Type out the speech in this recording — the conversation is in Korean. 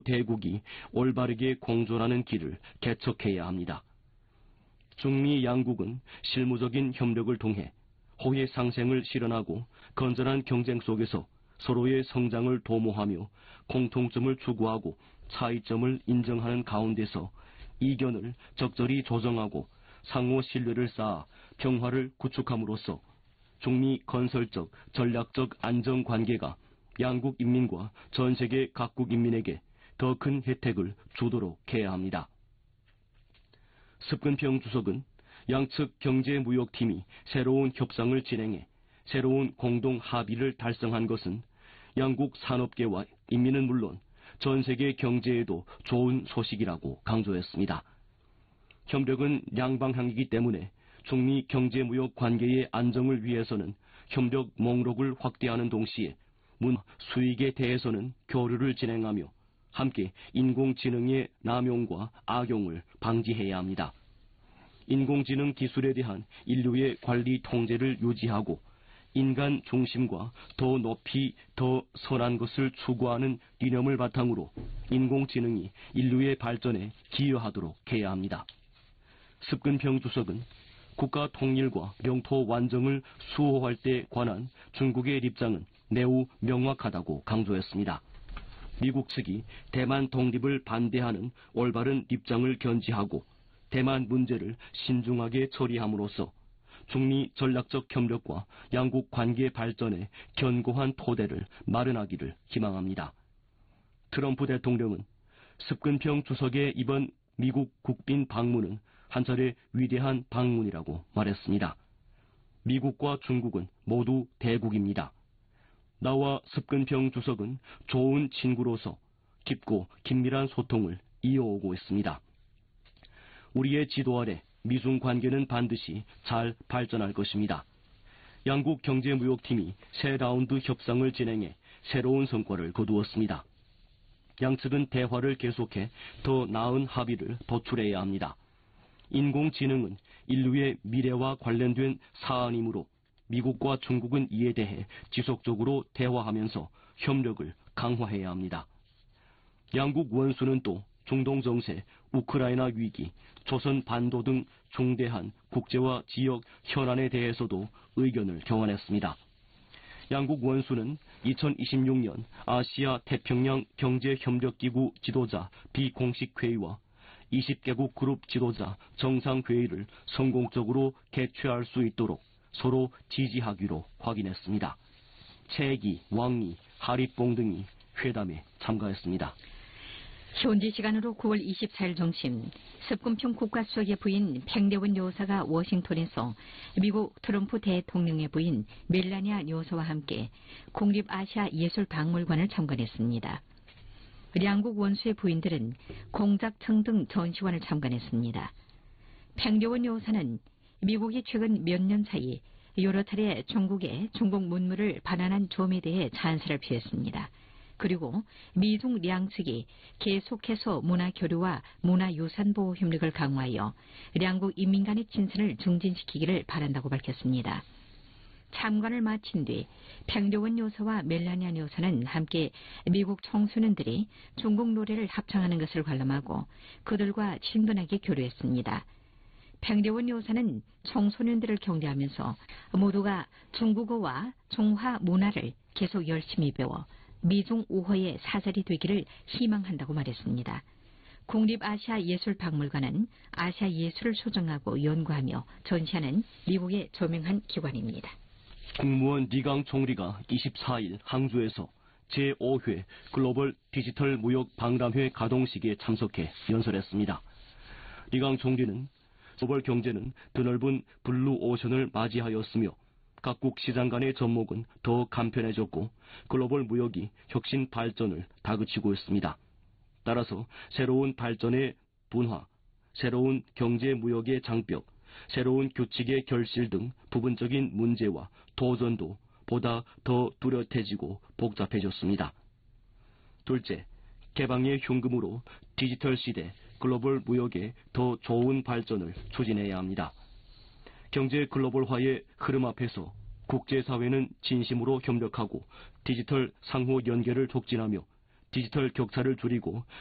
대국이 올바르게 공존하는 길을 개척해야 합니다. 중미 양국은 실무적인 협력을 통해 호의 상생을 실현하고 건전한 경쟁 속에서 서로의 성장을 도모하며 공통점을 추구하고 차이점을 인정하는 가운데서 이견을 적절히 조정하고 상호 신뢰를 쌓아 평화를 구축함으로써 중미 건설적, 전략적 안정관계가 양국 인민과 전 세계 각국 인민에게 더 큰 혜택을 주도록 해야 합니다. 습근평 주석은 양측 경제무역팀이 새로운 협상을 진행해 새로운 공동 합의를 달성한 것은 양국 산업계와 인민은 물론 전 세계 경제에도 좋은 소식이라고 강조했습니다. 협력은 양방향이기 때문에 중미 경제무역 관계의 안정을 위해서는 협력 목록을 확대하는 동시에 문화 수익에 대해서는 교류를 진행하며 함께 인공지능의 남용과 악용을 방지해야 합니다. 인공지능 기술에 대한 인류의 관리 통제를 유지하고 인간 중심과 더 높이 더 선한 것을 추구하는 이념을 바탕으로 인공지능이 인류의 발전에 기여하도록 해야 합니다. 습근평 주석은 국가 통일과 영토 완정을 수호할 때 관한 중국의 입장은 매우 명확하다고 강조했습니다. 미국 측이 대만 독립을 반대하는 올바른 입장을 견지하고 대만 문제를 신중하게 처리함으로써 중미 전략적 협력과 양국 관계 발전에 견고한 토대를 마련하기를 희망합니다. 트럼프 대통령은 습근평 주석의 이번 미국 국빈 방문은 한 차례 위대한 방문이라고 말했습니다. 미국과 중국은 모두 대국입니다. 나와 습근평 주석은 좋은 친구로서 깊고 긴밀한 소통을 이어오고 있습니다. 우리의 지도 아래 미중 관계는 반드시 잘 발전할 것입니다. 양국 경제무역팀이 새 라운드 협상을 진행해 새로운 성과를 거두었습니다. 양측은 대화를 계속해 더 나은 합의를 도출해야 합니다. 인공지능은 인류의 미래와 관련된 사안이므로 미국과 중국은 이에 대해 지속적으로 대화하면서 협력을 강화해야 합니다. 양국 원수는 또 중동 정세, 우크라이나 위기, 조선 반도 등 중대한 국제와 지역 현안에 대해서도 의견을 교환했습니다. 양국 원수는 2026년 아시아 태평양 경제협력기구 지도자 비공식 회의와 20개국 그룹 지도자 정상회의를 성공적으로 개최할 수 있도록 서로 지지하기로 확인했습니다. 최기, 왕이, 하리뽕 등이 회담에 참가했습니다. 현지 시간으로 9월 24일 중심 습근평 국가수석의 부인 팽대원 여사가 워싱턴에서 미국 트럼프 대통령의 부인 멜라니아 여사와 함께 국립아시아예술박물관을 참관했습니다. 양국 원수의 부인들은 공작청 등 전시관을 참관했습니다. 팽대원 여사는 미국이 최근 몇 년 사이 여러 차례 중국의 중국 문물을 반환한 점에 대해 찬사를 표했습니다. 그리고 미중 양측이 계속해서 문화교류와 문화유산보호 협력을 강화하여 양국 인민 간의 친선을 증진시키기를 바란다고 밝혔습니다. 참관을 마친 뒤 팽대원 여사와 멜라니아 여사는 함께 미국 청소년들이 중국 노래를 합창하는 것을 관람하고 그들과 친근하게 교류했습니다. 팽대원 여사는 청소년들을 격려하면서 모두가 중국어와 중화 문화를 계속 열심히 배워 미중 우호의 사설이 되기를 희망한다고 말했습니다. 국립아시아예술박물관은 아시아 예술을 소장하고 연구하며 전시하는 미국의 저명한 기관입니다. 국무원 리강 총리가 24일 항주에서 제5회 글로벌 디지털 무역 박람회 가동식에 참석해 연설했습니다. 리강 총리는 글로벌 경제는 드넓은 블루오션을 맞이하였으며 각국 시장 간의 접목은 더 간편해졌고 글로벌 무역이 혁신 발전을 다그치고 있습니다. 따라서 새로운 발전의 분화, 새로운 경제 무역의 장벽, 새로운 규칙의 결실 등 부분적인 문제와 도전도 보다 더 뚜렷해지고 복잡해졌습니다. 둘째, 개방의 흉금으로 디지털 시대 글로벌 무역의 더 좋은 발전을 추진해야 합니다. 경제 글로벌화의 흐름 앞에서 국제사회는 진심으로 협력하고 디지털 상호 연계를 촉진하며 디지털 격차를 줄이고